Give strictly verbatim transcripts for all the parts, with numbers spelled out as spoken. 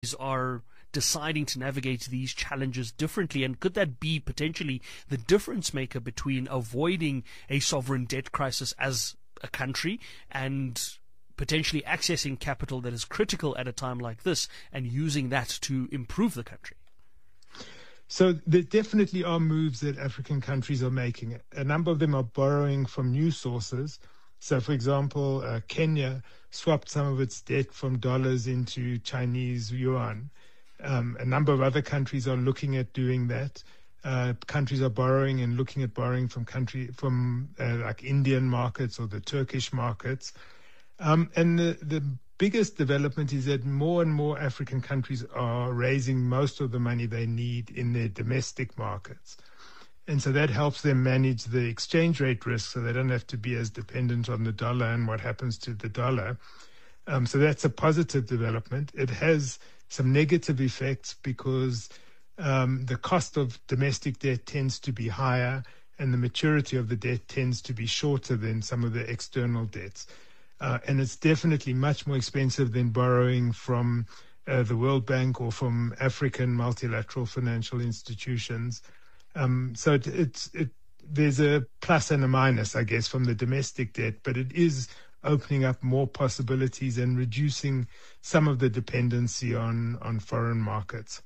are deciding to navigate these challenges differently? And could that be potentially the difference maker between avoiding a sovereign debt crisis as a country and potentially accessing capital that is critical at a time like this and using that to improve the country? So there definitely are moves that African countries are making. A number of them are borrowing from new sources. So, for example, uh, Kenya swapped some of its debt from dollars into Chinese yuan. Um, a number of other countries are looking at doing that. Uh, countries are borrowing and looking at borrowing from country from uh, like Indian markets or the Turkish markets. Um, and the, the biggest development is that more and more African countries are raising most of the money they need in their domestic markets. And so that helps them manage the exchange rate risk so they don't have to be as dependent on the dollar and what happens to the dollar. Um, so that's a positive development. It has some negative effects because um, the cost of domestic debt tends to be higher and the maturity of the debt tends to be shorter than some of the external debts. Uh, and it's definitely much more expensive than borrowing from uh, the World Bank or from African multilateral financial institutions. Um, so it, it's it, there's a plus and a minus, I guess, from the domestic debt, but it is opening up more possibilities and reducing some of the dependency on, on foreign markets.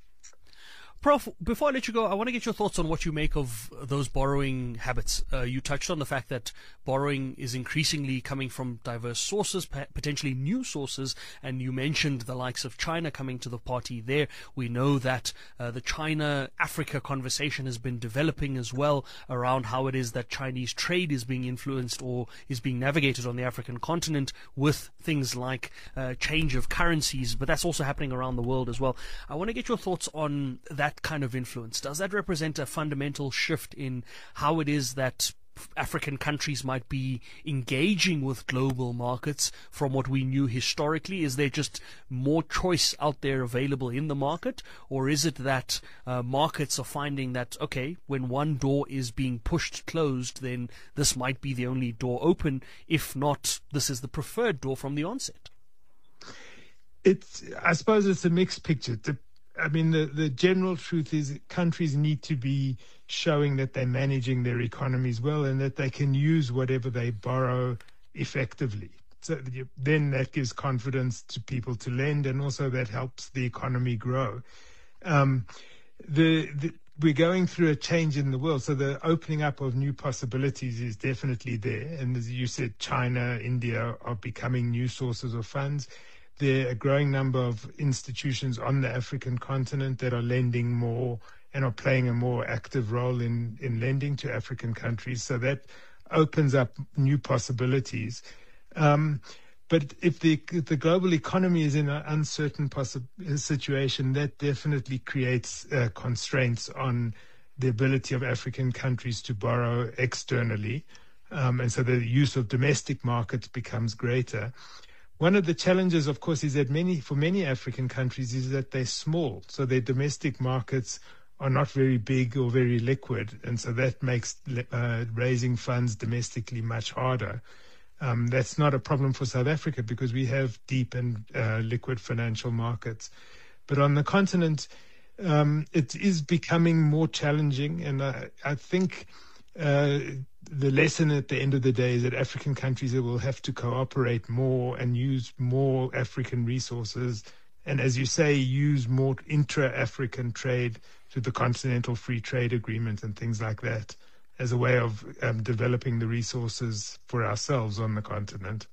Prof, before I let you go, I want to get your thoughts on what you make of those borrowing habits. Uh, you touched on the fact that borrowing is increasingly coming from diverse sources, potentially new sources, and you mentioned the likes of China coming to the party there. We know that uh, the China-Africa conversation has been developing as well around how it is that Chinese trade is being influenced or is being navigated on the African continent with things like uh, change of currencies, but that's also happening around the world as well. I want to get your thoughts on that kind of influence. Does that represent a fundamental shift in how it is that African countries might be engaging with global markets from what we knew historically? Is there just more choice out there available in the market? Or is it that uh, markets are finding that, okay, when one door is being pushed closed, then this might be the only door open. If not, this is the preferred door from the onset? It's, I suppose it's a mixed picture. I mean, the, the general truth is countries need to be showing that they're managing their economies well and that they can use whatever they borrow effectively. So then that gives confidence to people to lend, and also that helps the economy grow. Um, the, the we're going through a change in the world, so the opening up of new possibilities is definitely there. And as you said, China, India are becoming new sources of funds. There are a growing number of institutions on the African continent that are lending more and are playing a more active role in, in lending to African countries. So that opens up new possibilities. Um, but if the, if the global economy is in an uncertain possi- situation, that definitely creates uh, constraints on the ability of African countries to borrow externally. Um, and so the use of domestic markets becomes greater. One of the challenges, of course, is that many, for many African countries, is that they're small. So their domestic markets are not very big or very liquid. And so that makes uh, raising funds domestically much harder. Um, that's not a problem for South Africa because we have deep and uh, liquid financial markets. But on the continent, um, it is becoming more challenging. And I, I think uh, the lesson at the end of the day is that African countries will have to cooperate more and use more African resources. And as you say, use more intra-African trade through the Continental Free Trade Agreement and things like that as a way of um, developing the resources for ourselves on the continent.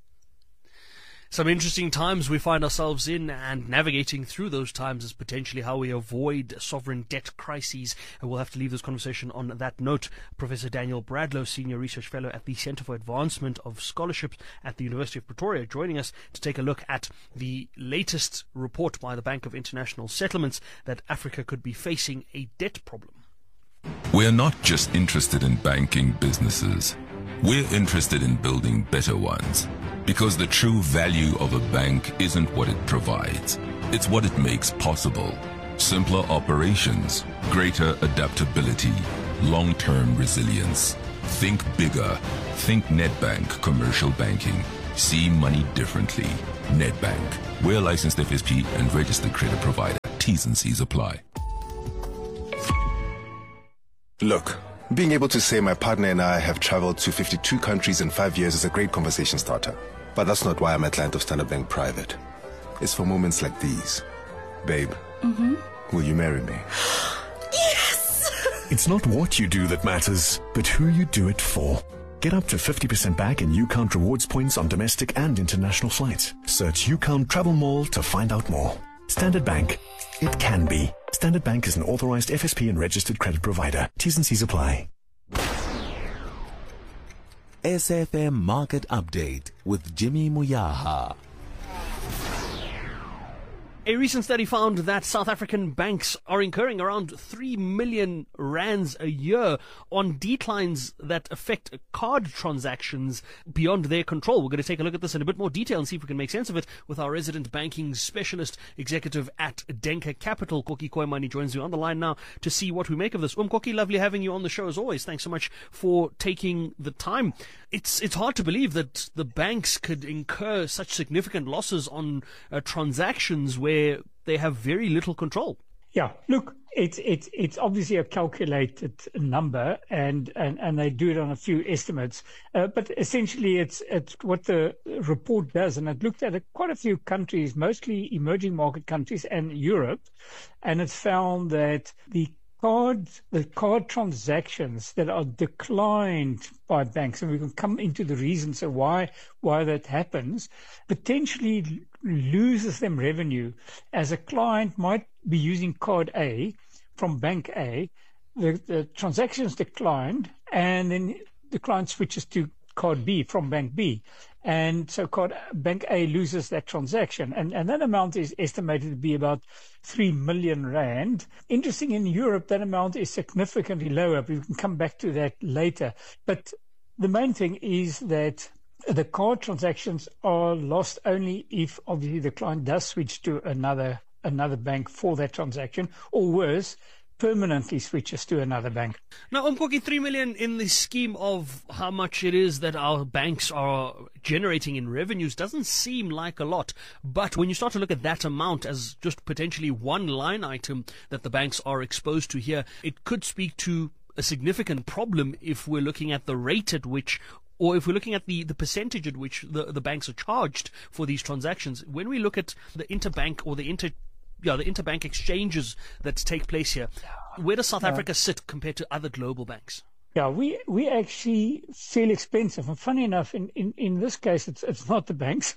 Some interesting times we find ourselves in, and navigating through those times is potentially how we avoid sovereign debt crises. And we'll have to leave this conversation on that note. Professor Daniel Bradlow, Senior Research Fellow at the Centre for Advancement of Scholarships at the University of Pretoria, joining us to take a look at the latest report by the Bank of International Settlements that Africa could be facing a debt problem. We're not just interested in banking businesses. We're interested in building better ones. Because the true value of a bank isn't what it provides, it's what it makes possible. Simpler operations, greater adaptability, long-term resilience. Think bigger. Think Nedbank Commercial Banking. See money differently. Nedbank. We're a licensed F S P and registered credit provider. T's and C's apply. Look, being able to say my partner and I have traveled to fifty-two countries in five years is a great conversation starter. But that's not why I'm a client of Standard Bank Private. It's for moments like these. Babe, mm-hmm. Will you marry me? Yes! It's not what you do that matters, but who you do it for. Get up to fifty percent back in UCount rewards points on domestic and international flights. Search UCount Travel Mall to find out more. Standard Bank. It can be. Standard Bank is an authorized F S P and registered credit provider. T's and C's apply. S F M Market Update with Jimmy Muyaha. A recent study found that South African banks are incurring around three million rands a year on declines that affect card transactions beyond their control. We're going to take a look at this in a bit more detail and see if we can make sense of it with our resident banking specialist executive at Denker Capital. Koki Koimani joins me on the line now to see what we make of this. Um, Koki, lovely having you on the show as always. Thanks so much for taking the time. It's it's hard to believe that the banks could incur such significant losses on uh, transactions where they have very little control. Yeah, look, it's it's it's obviously a calculated number, and, and, and they do it on a few estimates. Uh, but essentially, it's it's what the report does, and it looked at a, quite a few countries, mostly emerging market countries and Europe, and it's found that the card the card transactions that are declined by banks, and we can come into the reasons of why why that happens, potentially loses them revenue, as a client might be using card A from bank A, the, the transactions declined, and then the client switches to card B from bank B, and so card bank A loses that transaction, and, and that amount is estimated to be about three million rand. Interesting, in Europe that amount is significantly lower, but we can come back to that later. But the main thing is that the card transactions are lost only if obviously the client does switch to another another bank for that transaction, or worse, permanently switches to another bank. Now, I'm talking three million in the scheme of how much it is that our banks are generating in revenues doesn't seem like a lot. But when you start to look at that amount as just potentially one line item that the banks are exposed to here, it could speak to a significant problem if we're looking at the rate at which, or if we're looking at the, the percentage at which the, the banks are charged for these transactions. When we look at the interbank or the inter yeah, the interbank exchanges that take place here, where does South yeah. Africa sit compared to other global banks? Yeah, we we actually feel expensive. And funny enough, in, in, in this case, it's it's not the banks.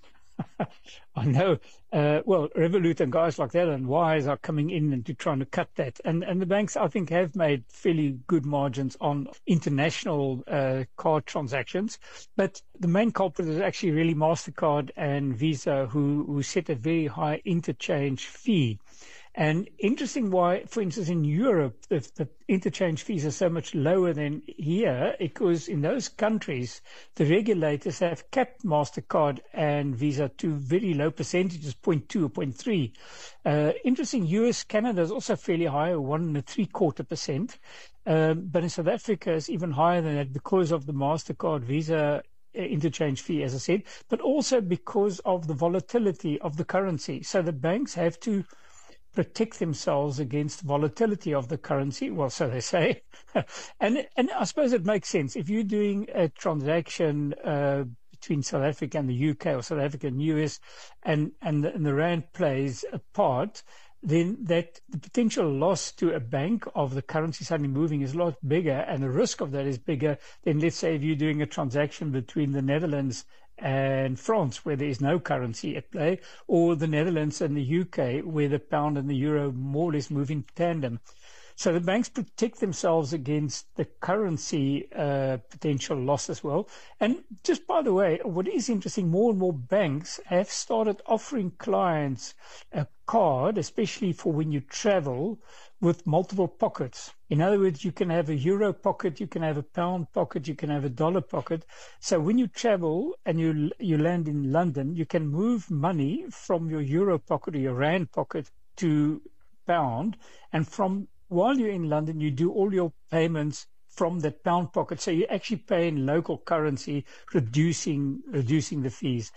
I know, uh, well, Revolut and guys like that and Wise are coming in and to trying to cut that. And and the banks, I think, have made fairly good margins on international uh, card transactions. But the main culprit is actually really MasterCard and Visa, who, who set a very high interchange fee. And interesting why, for instance, in Europe, the, the interchange fees are so much lower than here, because in those countries, the regulators have capped MasterCard and Visa to very low percentages, zero point two or zero point three. Uh, interesting, U S, Canada is also fairly high, one and a three quarter percent. Um, but in South Africa, it's even higher than that because of the MasterCard Visa interchange fee, as I said, but also because of the volatility of the currency. So the banks have to protect themselves against volatility of the currency. Well, so they say. and and I suppose it makes sense. If you're doing a transaction uh, between South Africa and the U K, or South Africa and U S, and, and, the, and the rand plays a part, then that the potential loss to a bank of the currency suddenly moving is a lot bigger, and the risk of that is bigger than, let's say, if you're doing a transaction between the Netherlands and France, where there is no currency at play, or the Netherlands and the U K, where the pound and the euro more or less move in tandem. So the banks protect themselves against the currency uh, potential loss as well. And just by the way, what is interesting, more and more banks have started offering clients a card, especially for when you travel, with multiple pockets. In other words, you can have a euro pocket, you can have a pound pocket, you can have a dollar pocket. So when you travel and you you land in London, you can move money from your euro pocket or your rand pocket to pound, and from while you're in London, you do all your payments from that pound pocket. So you actually pay in local currency, reducing reducing the fees.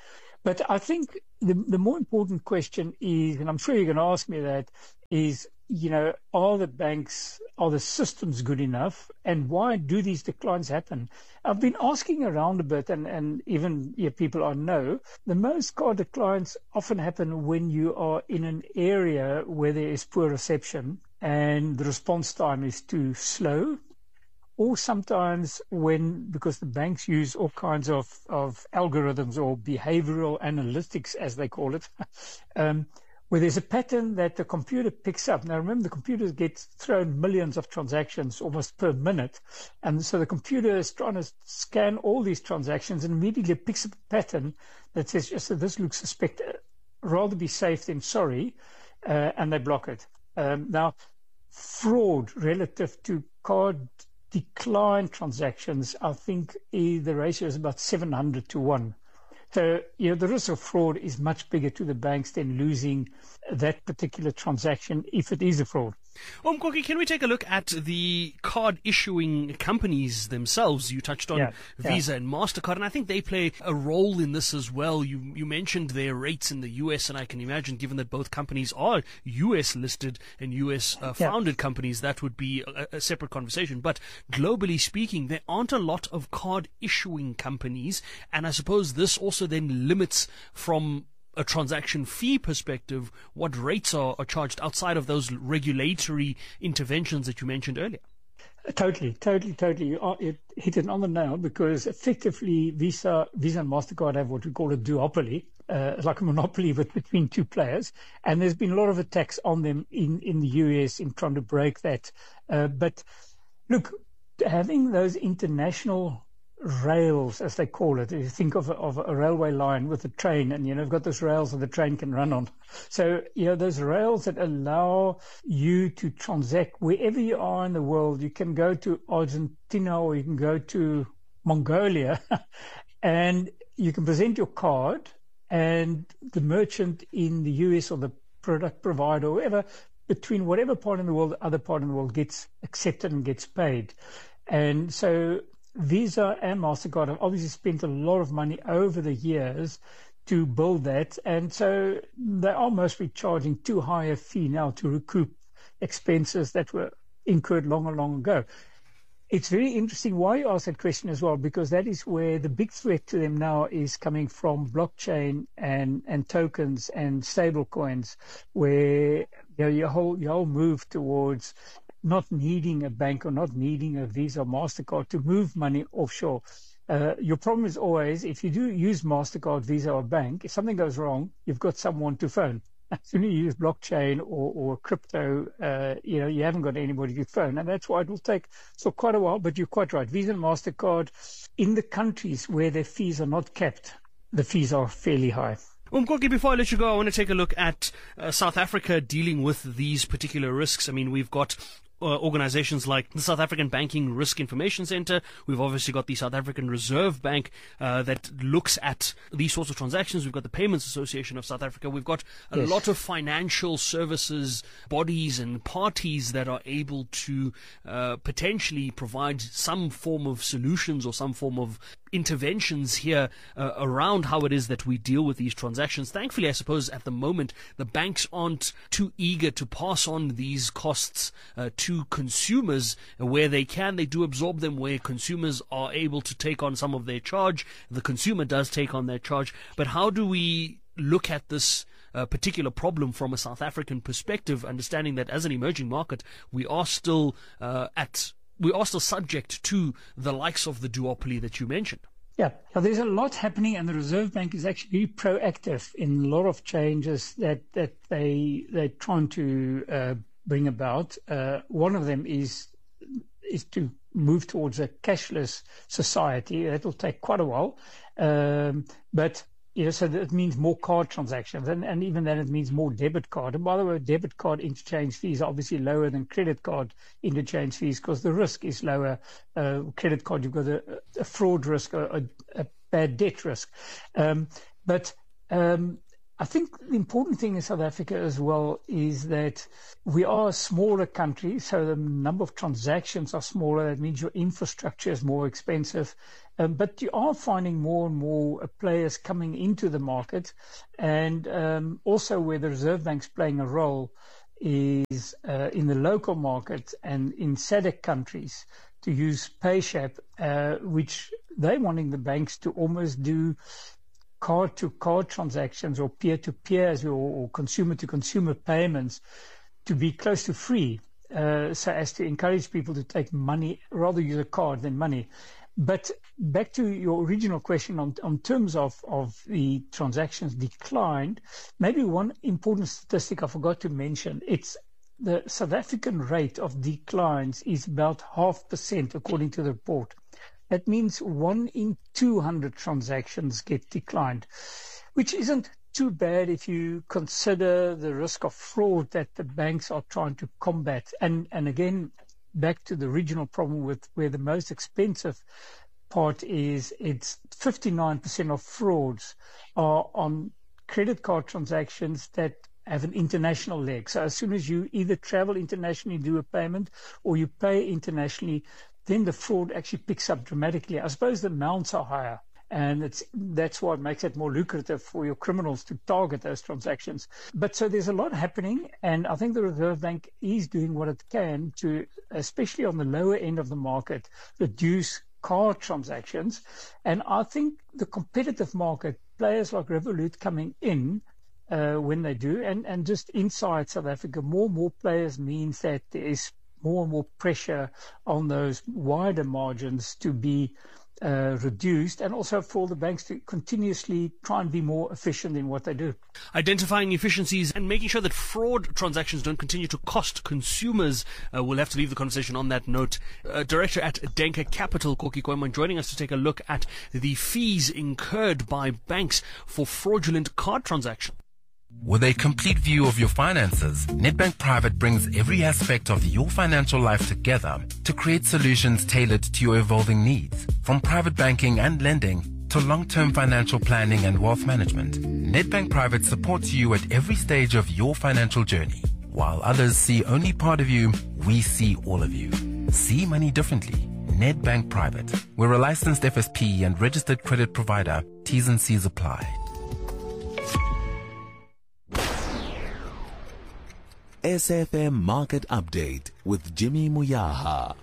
But I think the the more important question is, and I'm sure you're going to ask me that, is, you know, are the banks, are the systems good enough, and why do these declines happen? I've been asking around a bit, and, and even yeah, people I know, the most card declines often happen when you are in an area where there is poor reception and the response time is too slow, or sometimes when, because the banks use all kinds of, of algorithms or behavioral analytics, as they call it, um, where there's a pattern that the computer picks up. Now, remember, the computer gets thrown millions of transactions almost per minute. And so the computer is trying to scan all these transactions and immediately picks up a pattern that says, yes, so this looks suspect. Rather be safe than sorry. Uh, and they block it. Um, now, fraud relative to card decline transactions, I think eh, the ratio is about seven hundred to one. So, you know, the risk of fraud is much bigger to the banks than losing that particular transaction if it is a fraud. Well, Mkoki, can we take a look at the card issuing companies themselves? You touched on yeah, Visa yeah. and MasterCard, and I think they play a role in this as well. You you mentioned their rates in the U S, and I can imagine, given that both companies are U S listed and U S uh, founded yeah. companies, that would be a, a separate conversation. But globally speaking, there aren't a lot of card issuing companies, and I suppose this also then limits, from a transaction fee perspective, what rates are, are charged outside of those regulatory interventions that you mentioned earlier. Totally, totally, totally. You are, it hit it on the nail, because effectively Visa, Visa and MasterCard have what we call a duopoly, uh, like a monopoly but between two players. And there's been a lot of attacks on them in, in the U S in trying to break that. Uh, but look, having those international rails, as they call it. You think of a, of a railway line with a train, and, you know, you've got those rails that the train can run on. So, you know, those rails that allow you to transact wherever you are in the world. You can go to Argentina or you can go to Mongolia and you can present your card, and the merchant in the U S or the product provider or whoever, between whatever part in the world, the other part in the world, gets accepted and gets paid. And so Visa and MasterCard have obviously spent a lot of money over the years to build that, and so they are mostly charging too high a fee now to recoup expenses that were incurred long, long ago. It's very interesting why you ask that question as well, because that is where the big threat to them now is coming from: blockchain and, and tokens and stable coins, where, you know, your whole your whole move towards not needing a bank or not needing a Visa or MasterCard to move money offshore. Uh, your problem is always, if you do use MasterCard, Visa or bank, if something goes wrong, you've got someone to phone. As soon as you use blockchain or, or crypto, uh, you know, you haven't got anybody to phone. And that's why it will take so quite a while. But you're quite right. Visa and MasterCard, in the countries where their fees are not capped, the fees are fairly high. Well, Mkoki, before I let you go, I want to take a look at uh, South Africa dealing with these particular risks. I mean, we've got Uh, organizations like the South African Banking Risk Information Center. We've obviously got the South African Reserve Bank uh, that looks at these sorts of transactions. We've got the Payments Association of South Africa. We've got a yes. lot of financial services bodies and parties that are able to uh, potentially provide some form of solutions or some form of interventions here uh, around how it is that we deal with these transactions. Thankfully, I suppose at the moment, the banks aren't too eager to pass on these costs uh, to consumers. Where they can, they do absorb them. Where consumers are able to take on some of their charge, the consumer does take on their charge. But how do we look at this uh, particular problem from a South African perspective, understanding that as an emerging market, we are still uh, at we are still subject to the likes of the duopoly that you mentioned? Yeah, so there's a lot happening, and the Reserve Bank is actually proactive in a lot of changes that, that they, they're trying to uh, bring about. Uh, one of them is is to move towards a cashless society. That will take quite a while, um, but you know, so that means more card transactions, and, and even then it means more debit card. And by the way, debit card interchange fees are obviously lower than credit card interchange fees because the risk is lower. Uh, credit card, you've got a, a fraud risk, a, a, a bad debt risk. Um, but um, I think the important thing in South Africa as well is that we are a smaller country, so the number of transactions are smaller. That means your infrastructure is more expensive. Um, but you are finding more and more uh, players coming into the market. And um, also where the Reserve Bank's playing a role is uh, in the local market and in S A D C countries to use PayShap, uh, which they're wanting the banks to almost do card-to-card transactions or peer-to-peer or, or consumer-to-consumer payments to be close to free, uh, so as to encourage people to take money, rather use a card than money. But back to your original question on, on terms of, of the transactions declined, maybe one important statistic I forgot to mention, it's the South African rate of declines is about half percent according to the report. That means one in two hundred transactions get declined, which isn't too bad if you consider the risk of fraud that the banks are trying to combat. And, and again, back to the regional problem with where the most expensive part is, it's fifty-nine percent of frauds are on credit card transactions that have an international leg. So as soon as you either travel internationally, do a payment, or you pay internationally, then the fraud actually picks up dramatically. I suppose the amounts are higher, and it's that's why it makes it more lucrative for your criminals to target those transactions. But so there's a lot happening, and I think the Reserve Bank is doing what it can to, especially on the lower end of the market, reduce card transactions. And I think the competitive market, players like Revolut coming in, uh, when they do, and, and just inside South Africa, more and more players means that there is more and more pressure on those wider margins to be uh, reduced, and also for the banks to continuously try and be more efficient in what they do. Identifying efficiencies and making sure that fraud transactions don't continue to cost consumers. Uh, we'll have to leave the conversation on that note. Uh, Director at Denker Capital, Koki Koeman, joining us to take a look at the fees incurred by banks for fraudulent card transactions. With a complete view of your finances, Nedbank Private brings every aspect of your financial life together to create solutions tailored to your evolving needs. From private banking and lending to long-term financial planning and wealth management, Nedbank Private supports you at every stage of your financial journey. While others see only part of you, we see all of you. See money differently. Nedbank Private. We're a licensed F S P and registered credit provider. T's and C's apply. S F M Market Update with Jimmy Muyaha.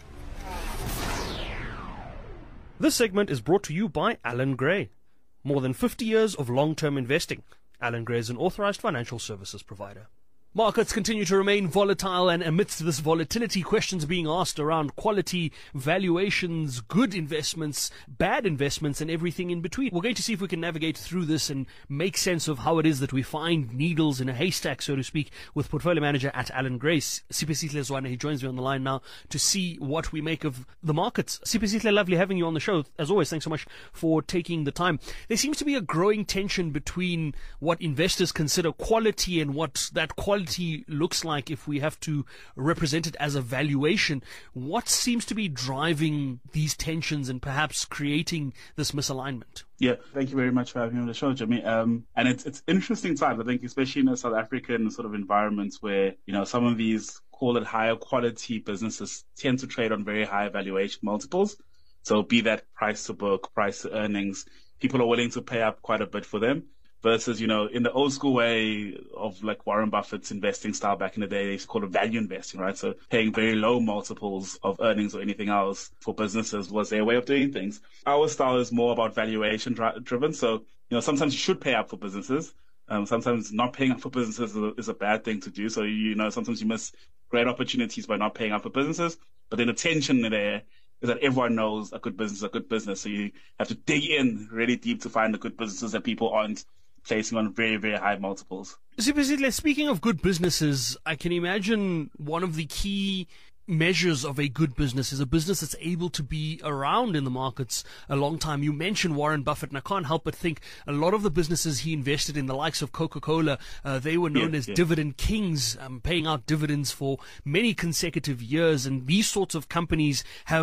This segment is brought to you by Alan Gray. More than fifty years of long-term investing. Alan Gray is an authorized financial services provider. Markets continue to remain volatile, and amidst this volatility, questions are being asked around quality, valuations, good investments, bad investments, and everything in between. We're going to see if we can navigate through this and make sense of how it is that we find needles in a haystack, so to speak, with portfolio manager at Alan Gray, Siphesihle Zwane. He joins me on the line now to see what we make of the markets. Siphesihle, lovely having you on the show. As always, thanks so much for taking the time. There seems to be a growing tension between what investors consider quality and what that quality looks like if we have to represent it as a valuation. What seems to be driving these tensions and perhaps creating this misalignment? Yeah, thank you very much for having me on the show, Jimmy. Um, and it's it's interesting times, I think, especially in a South African sort of environments where, you know, some of these, call it higher quality businesses, tend to trade on very high valuation multiples. So be that price to book, price to earnings, people are willing to pay up quite a bit for them. Versus, you know, in the old school way of like Warren Buffett's investing style back in the day, they used to call it value investing, right? So paying very low multiples of earnings or anything else for businesses was their way of doing things. Our style is more about valuation dri- driven. So, you know, sometimes you should pay up for businesses. Um, sometimes not paying up for businesses is a, is a bad thing to do. So, you know, sometimes you miss great opportunities by not paying up for businesses. But then the tension there is that everyone knows a good business is a good business. So you have to dig in really deep to find the good businesses that people aren't placing on very, very high multiples. Speaking of good businesses, I can imagine one of the key measures of a good business is a business that's able to be around in the markets a long time. You mentioned Warren Buffett, and I can't help but think a lot of the businesses he invested in, the likes of Coca-Cola, uh, they were known yeah, as yeah. dividend kings, um, paying out dividends for many consecutive years, and these sorts of companies have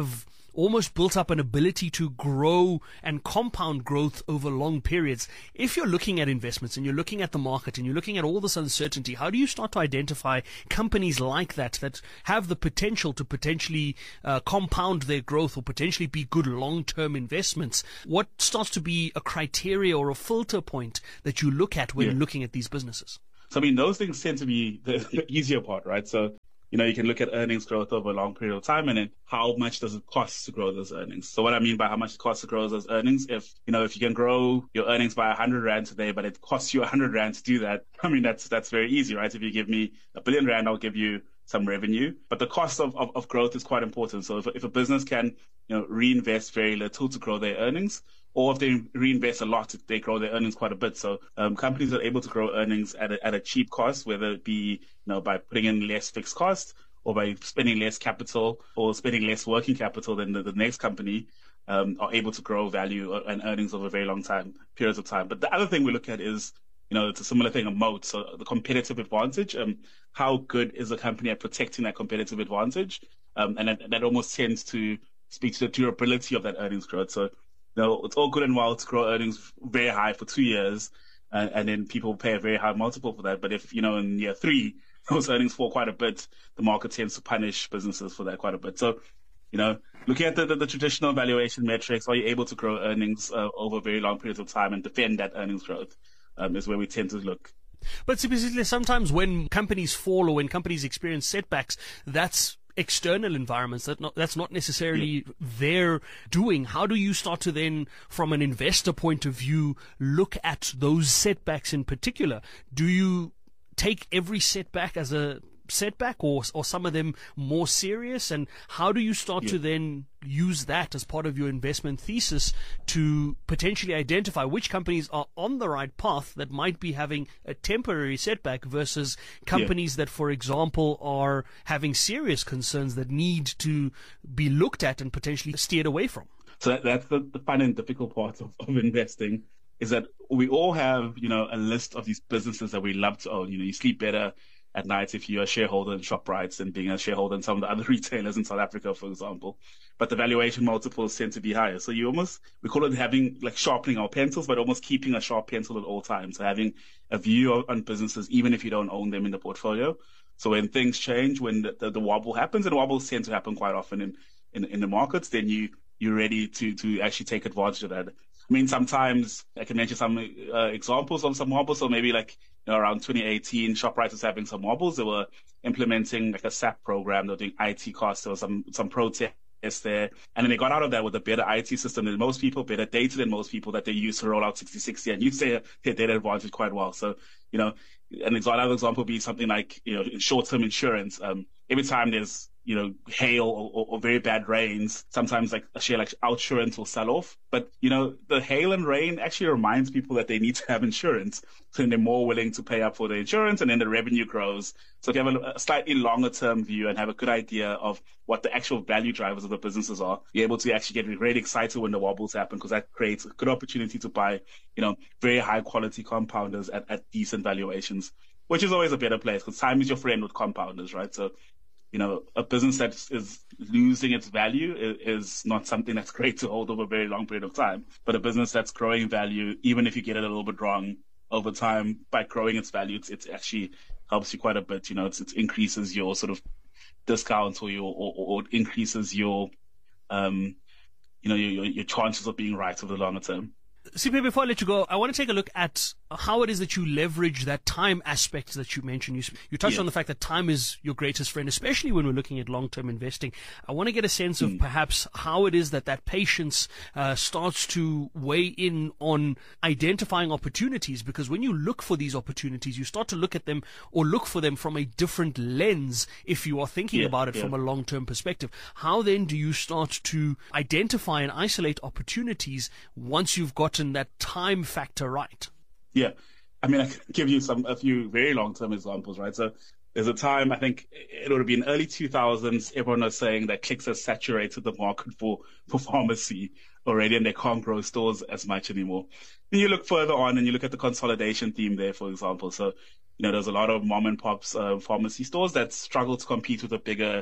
almost built up an ability to grow and compound growth over long periods. If you're looking at investments and you're looking at the market and you're looking at all this uncertainty, how do you start to identify companies like that that have the potential to potentially uh, compound their growth or potentially be good long-term investments? What starts to be a criteria or a filter point that you look at when yeah. looking at these businesses? So, I mean, those things tend to be the, the easier part, right? So, you know, you can look at earnings growth over a long period of time and then how much does it cost to grow those earnings? So what I mean by how much it costs to grow those earnings, if, you know, if you can grow your earnings by one hundred rand today, but it costs you one hundred rand to do that, I mean, that's that's very easy, right? If you give me a billion rand, I'll give you some revenue. But the cost of, of, of growth is quite important. So if, if a business can, you know, reinvest very little to grow their earnings, or if they reinvest a lot, they grow their earnings quite a bit. So um, companies are able to grow earnings at a, at a cheap cost, whether it be, you know, by putting in less fixed cost or by spending less capital or spending less working capital than the, the next company, um, are able to grow value and earnings over a very long time, periods of time. But the other thing we look at is, you know, it's a similar thing, a moat. So the competitive advantage, um, how good is a company at protecting that competitive advantage? Um, and that, that almost tends to speak to the durability of that earnings growth. So, you know, it's all good and well to grow earnings very high for two years, uh, and then people pay a very high multiple for that. But if, you know, in year three, those earnings fall quite a bit, the market tends to punish businesses for that quite a bit. So, you know, looking at the, the, the traditional valuation metrics, are you able to grow earnings uh, over very long periods of time and defend that earnings growth, um, is where we tend to look. But specifically, sometimes when companies fall or when companies experience setbacks, that's external environments. That not, that's not necessarily yeah. their doing. How do you start to then, from an investor point of view, look at those setbacks in particular? Do you take every setback as a setback, or or some of them more serious? And how do you start yeah. to then use that as part of your investment thesis to potentially identify which companies are on the right path that might be having a temporary setback versus companies yeah. that, for example, are having serious concerns that need to be looked at and potentially steered away from? So that, that's the, the fun and difficult part of, of investing, is that we all have, you know, a list of these businesses that we love to own. You know, you sleep better at night if you're a shareholder in ShopRite than being a shareholder in some of the other retailers in South Africa, for example. But the valuation multiples tend to be higher. So you almost, we call it having, like, sharpening our pencils, but almost keeping a sharp pencil at all times. So having a view on businesses, even if you don't own them in the portfolio. So when things change, when the, the, the wobble happens, and wobbles tend to happen quite often in, in, in the markets, then you, you're ready to, to actually take advantage of that. I mean, sometimes I can mention some uh, examples of some wobbles. So maybe like, you know, around twenty eighteen, ShopRite was having some wobbles. They were implementing like a S A P program. They were doing I T costs. There was some, some protests there. And then they got out of that with a better I T system than most people, better data than most people that they use to roll out sixty sixty and use their, their data advantage quite well. So, you know, an example, another example would be something like, you know, short-term insurance. Um, every time there's, you know, hail or, or, or very bad rains, sometimes like a share like Outsurance will sell off. But, you know, the hail and rain actually reminds people that they need to have insurance. So they're more willing to pay up for the insurance, and then the revenue grows. So if you have a, a slightly longer term view and have a good idea of what the actual value drivers of the businesses are, you're able to actually get really excited when the wobbles happen, because that creates a good opportunity to buy, you know, very high quality compounders at, at decent valuations, which is always a better place, because time is your friend with compounders, right? So, you know, a business that is losing its value is not something that's great to hold over a very long period of time. But a business that's growing value, even if you get it a little bit wrong over time, by growing its value, it's, it actually helps you quite a bit. You know, it's, it increases your sort of discounts or your, or, or increases your, um, you know, your, your chances of being right over the longer term. C P, before I let you go, I want to take a look at how it is that you leverage that time aspect that you mentioned. You, you touched yeah. on the fact that time is your greatest friend, especially when we're looking at long-term investing. I want to get a sense of mm. perhaps how it is that that patience uh, starts to weigh in on identifying opportunities, because when you look for these opportunities, you start to look at them or look for them from a different lens if you are thinking yeah, about it yeah. from a long-term perspective. How then do you start to identify and isolate opportunities once you've gotten that time factor right? Yeah. I mean, I can give you some a few very long-term examples, right? So there's a time, I think it would have been early two thousands, everyone was saying that Clicks has saturated the market for, for pharmacy already, and they can't grow stores as much anymore. Then you look further on and you look at the consolidation theme there, for example. So, you know, there's a lot of mom and pops uh, pharmacy stores that struggle to compete with the bigger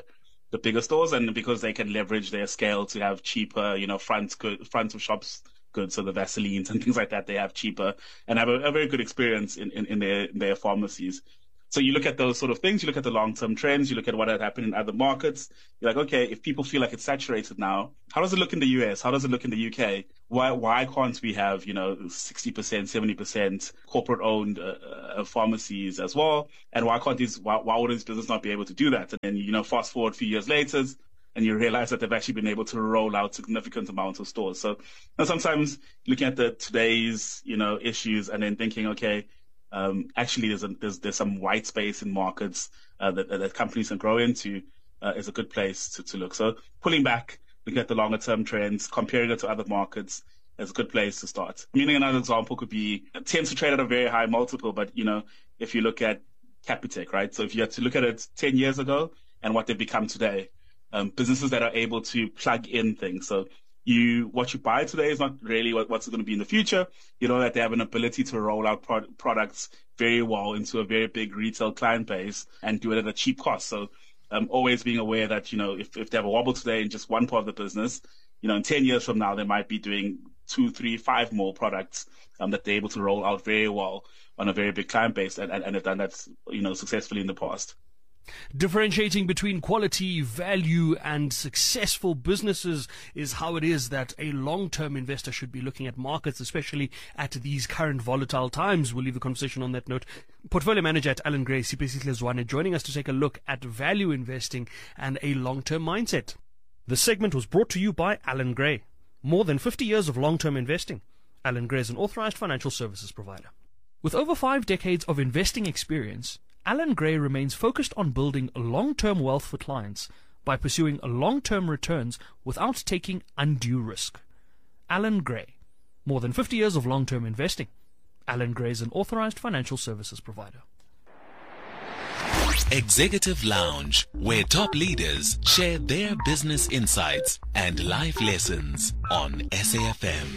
the bigger stores, and because they can leverage their scale to have cheaper, you know, front good, front of shops goods, so the Vaselines and things like that, they have cheaper and have a, a very good experience in, in, in their in their pharmacies. So you look at those sort of things, you look at the long-term trends, you look at what had happened in other markets. You're like, okay, if people feel like it's saturated now, how does it look in the U S? How does it look in the U K? Why why can't we have, you know, sixty percent, seventy percent corporate-owned uh, uh, pharmacies as well? And why can't these, why, why would this business not be able to do that? And then, you know, fast forward a few years later, and you realize that they've actually been able to roll out significant amounts of stores. So you know, sometimes looking at the today's, you know, issues and then thinking, okay, Um, actually, there's, a, there's there's some white space in markets uh, that, that companies can grow into uh, is a good place to, to look. So pulling back, looking at the longer term trends, comparing it to other markets is a good place to start. Meaning another example could be, it tends to trade at a very high multiple, but you know, if you look at Capitec, right? So if you had to look at it ten years ago and what they've become today, um, businesses that are able to plug in things. So You, what you buy today is not really what, what's going to be in the future. You know that they have an ability to roll out pro- products very well into a very big retail client base and do it at a cheap cost. So um, always being aware that, you know, if, if they have a wobble today in just one part of the business, you know, in ten years from now, they might be doing two, three, five more products um, that they're able to roll out very well on a very big client base and, and, and have done that, you know, successfully in the past. Differentiating between quality, value, and successful businesses is how it is that a long-term investor should be looking at markets, especially at these current volatile times. We'll leave the conversation on that note. Portfolio manager at Allan Gray, Sipisile Zwane, joining us to take a look at value investing and a long-term mindset. This segment was brought to you by Allan Gray. More than fifty years of long-term investing. Allan Gray is an authorized financial services provider. With over five decades of investing experience, Allan Gray remains focused on building long-term wealth for clients by pursuing long-term returns without taking undue risk. Allan Gray. More than fifty years of long-term investing. Allan Gray is an authorized financial services provider. Executive Lounge, where top leaders share their business insights and life lessons on S A F M.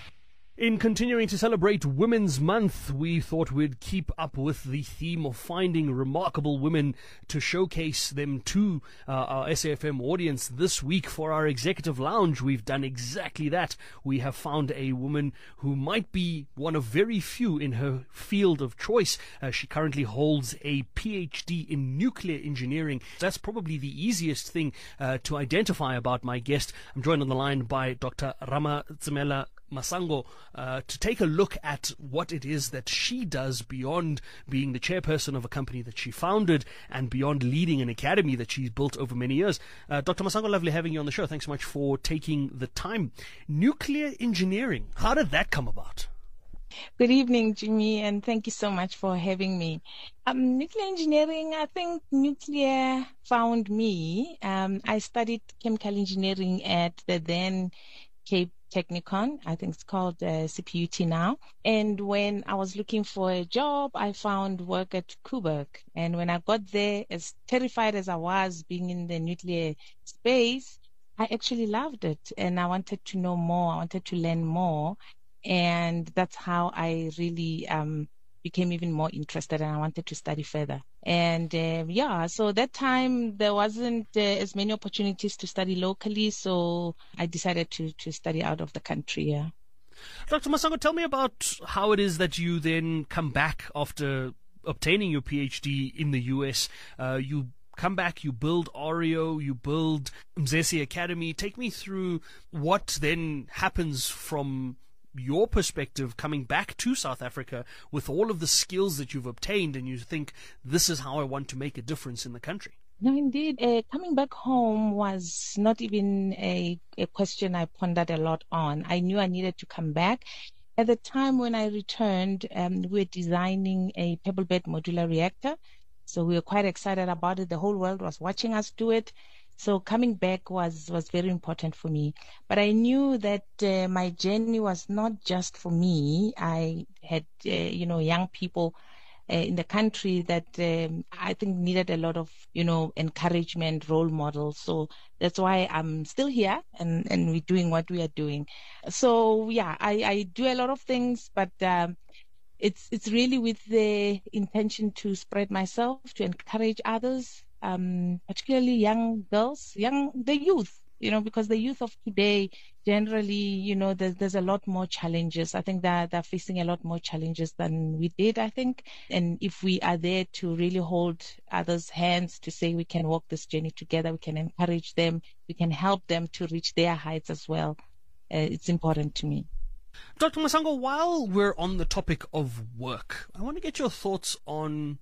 In continuing to celebrate Women's Month, we thought we'd keep up with the theme of finding remarkable women to showcase them to uh, our S A F M audience. This week for our Executive Lounge, we've done exactly that. We have found a woman who might be one of very few in her field of choice. Uh, she currently holds a P H D in nuclear engineering. That's probably the easiest thing uh, to identify about my guest. I'm joined on the line by Doctor Ramatsimela Masango uh, to take a look at what it is that she does beyond being the chairperson of a company that she founded and beyond leading an academy that she's built over many years. Uh, Doctor Masango, lovely having you on the show. Thanks so much for taking the time. Nuclear engineering, how did that come about? Good evening, Jimmy, and thank you so much for having me. Um, nuclear engineering, I think nuclear found me. Um, I studied chemical engineering at the then Cape Technicon, I think it's called uh, C P U T now. And when I was looking for a job, I found work at Koeberg. And when I got there, as terrified as I was being in the nuclear space, I actually loved it. And I wanted to know more. I wanted to learn more. And that's how I really um, became even more interested, and I wanted to study further. And uh, yeah, so that time there wasn't uh, as many opportunities to study locally, so I decided to, to study out of the country. Yeah. Doctor Masango, tell me about how it is that you then come back after obtaining your P H D in the U S. Uh, you come back, you build Oreo, you build Mzesi Academy. Take me through what then happens from your perspective coming back to South Africa with all of the skills that you've obtained, and you think, this is how I want to make a difference in the country. No, indeed. Uh, coming back home was not even a, a question I pondered a lot on. I knew I needed to come back. At the time when I returned, um, we were designing a pebble bed modular reactor. So we were quite excited about it. The whole world was watching us do it. So coming back was, was very important for me. But I knew that uh, my journey was not just for me. I had, uh, you know, young people uh, in the country that um, I think needed a lot of, you know, encouragement, role models. So that's why I'm still here and, and we're doing what we are doing. So, yeah, I, I do a lot of things, but um, it's it's really with the intention to spread myself, to encourage others, um, particularly young girls, young the youth. You know, because the youth of today, generally, you know, there's, there's a lot more challenges. I think that they're facing a lot more challenges than we did, I think. And if we are there to really hold others' hands to say we can walk this journey together, we can encourage them, we can help them to reach their heights as well. Uh, it's important to me. Doctor Masango, while we're on the topic of work, I want to get your thoughts on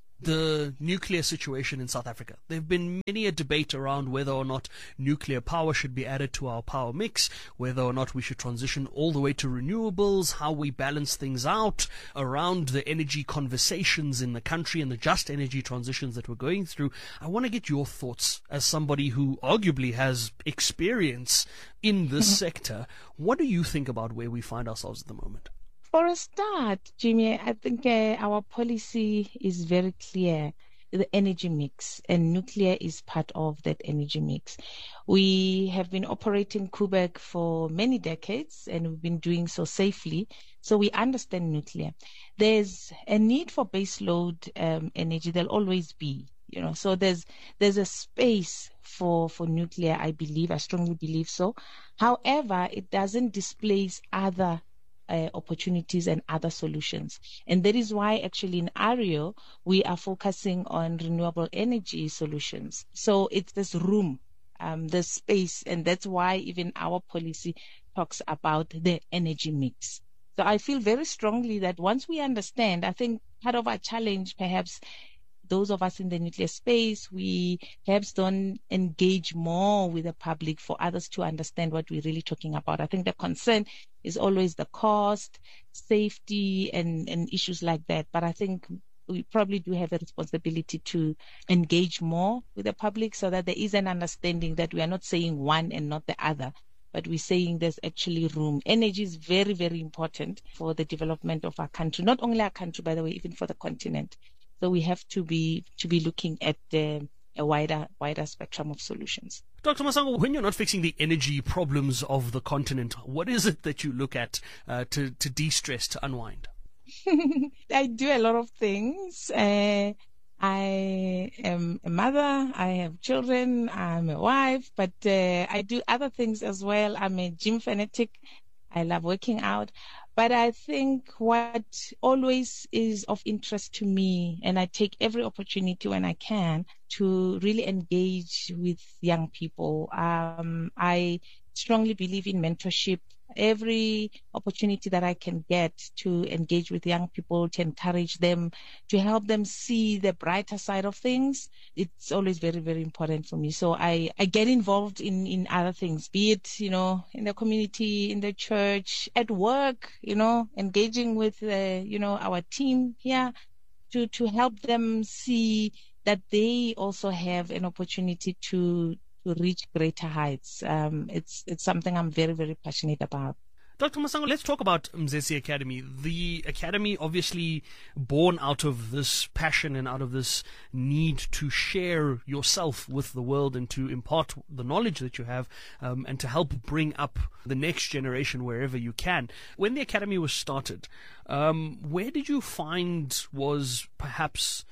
the nuclear situation in South Africa. There have been many a debate around whether or not nuclear power should be added to our power mix, whether or not we should transition all the way to renewables, how we balance things out around the energy conversations in the country and the just energy transitions that we're going through. I want to get your thoughts as somebody who arguably has experience in this sector. What do you think about where we find ourselves at the moment? For a start, Jimmy, I think uh, our policy is very clear, the energy mix, and nuclear is part of that energy mix. We have been operating Quebec for many decades, and we've been doing so safely, so we understand nuclear. There's a need for baseload um, energy. There'll always be, you know, so there's there's a space for, for nuclear, I believe, I strongly believe so. However, it doesn't displace other Uh, opportunities and other solutions. And that is why actually in ARIO, we are focusing on renewable energy solutions. So it's this room, um, this space, and that's why even our policy talks about the energy mix. So I feel very strongly that once we understand, I think part of our challenge, perhaps those of us in the nuclear space, we perhaps don't engage more with the public for others to understand what we're really talking about. I think the concern is always the cost, safety, and, and issues like that. But I think we probably do have a responsibility to engage more with the public so that there is an understanding that we are not saying one and not the other, but we're saying there's actually room. Energy is very, very important for the development of our country, not only our country, by the way, even for the continent. So we have to be to be looking at uh, a wider wider spectrum of solutions. Doctor Masango, when you're not fixing the energy problems of the continent, what is it that you look at uh, to, to de-stress, to unwind? I do a lot of things. Uh, I am a mother, I have children, I'm a wife, but uh, I do other things as well. I'm a gym fanatic. I love working out. But I think what always is of interest to me, and I take every opportunity when I can to really engage with young people. Um, I strongly believe in mentorship. Every opportunity that I can get to engage with young people, to encourage them, to help them see the brighter side of things, it's always very, very important for me. So I, I get involved in, in other things, be it, you know, in the community, in the church, at work, you know, engaging with, uh, you know, our team here to, to help them see that they also have an opportunity to to reach greater heights. Um, it's it's something I'm very, very passionate about. Doctor Masango, let's talk about Mzesi Academy. The academy obviously born out of this passion and out of this need to share yourself with the world and to impart the knowledge that you have um, and to help bring up the next generation wherever you can. When the academy was started, um, where did you find was perhaps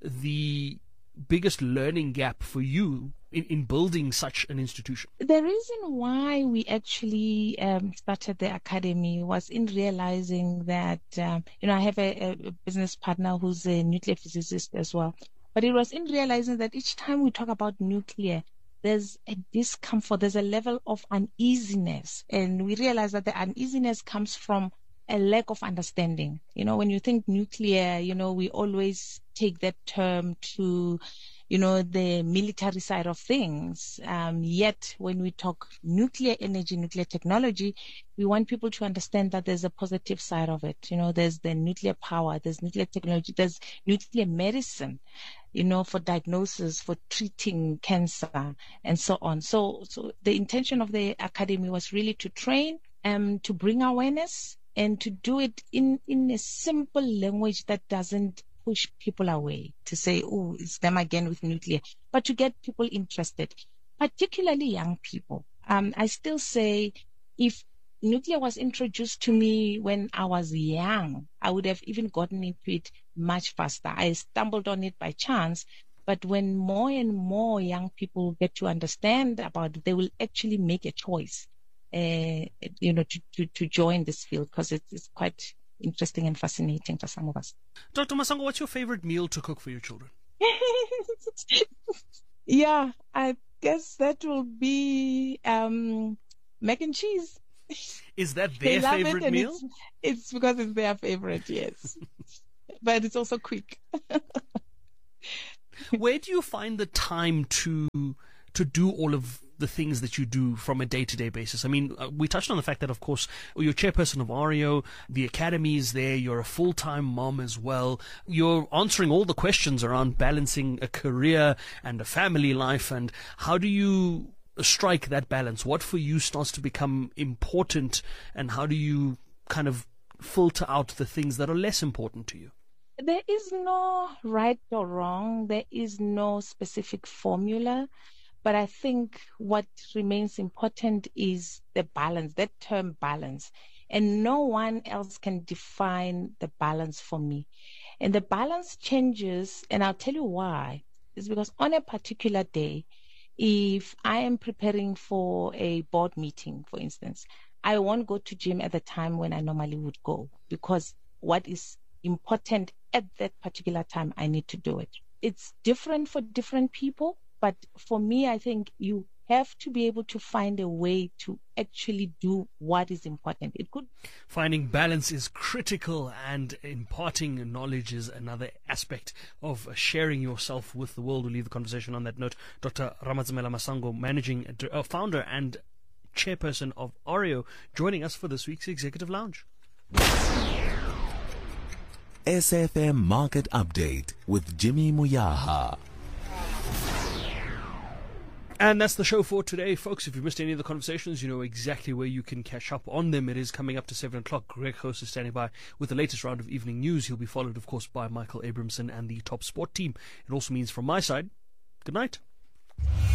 the biggest learning gap for you in, in building such an institution? The reason why we actually um, started the academy was in realizing that, um, you know, I have a, a business partner who's a nuclear physicist as well. But it was in realizing that each time we talk about nuclear, there's a discomfort, there's a level of uneasiness. And we realize that the uneasiness comes from a lack of understanding. You know, when you think nuclear, you know, we always take that term to, you know, the military side of things. Um, yet, when we talk nuclear energy, nuclear technology, we want people to understand that there's a positive side of it. You know, there's the nuclear power, there's nuclear technology, there's nuclear medicine, you know, for diagnosis, for treating cancer, and so on. So, so the intention of the academy was really to train, um, to bring awareness, and to do it in, in a simple language that doesn't push people away to say, oh, it's them again with nuclear, but to get people interested, particularly young people. Um, I still say if nuclear was introduced to me when I was young, I would have even gotten into it much faster. I stumbled on it by chance, But when more and more young people get to understand about it, they will actually make a choice, uh, you know, to, to, to join this field, because it, it's quite interesting and fascinating for some of us. Doctor Masango, what's your favorite meal to cook for your children? Yeah, I guess that will be um, mac and cheese. Is that their favorite it, meal? It's, it's because it's their favorite, yes. But it's also quick. Where do you find the time to to do all of the things that you do from a day-to-day basis? I mean, uh, we touched on the fact that, of course, you're chairperson of Ario, the academy is there, you're a full-time mom as well. You're answering all the questions around balancing a career and a family life, and how do you strike that balance? What for you starts to become important, and how do you kind of filter out the things that are less important to you? There is no right or wrong. There is no specific formula. But I think what remains important is the balance, that term balance. And no one else can define the balance for me. And the balance changes, and I'll tell you why. It's because on a particular day, if I am preparing for a board meeting, for instance, I won't go to gym at the time when I normally would go, because what is important at that particular time, I need to do it. It's different for different people, but for me, I think you have to be able to find a way to actually do what is important. It could Finding balance is critical, and imparting knowledge is another aspect of sharing yourself with the world. We'll leave the conversation on that note. Doctor Ramadzimela Masango, managing uh, founder and chairperson of Ario, joining us for this week's Executive Lounge. S F M Market Update with Jimmy Muyaha. And that's the show for today, folks. If you missed any of the conversations, you know exactly where you can catch up on them. It is coming up to seven o'clock. Greg Host is standing by with the latest round of evening news. He'll be followed, of course, by Michael Abramson and the Top Sport team. It also means, from my side, good night.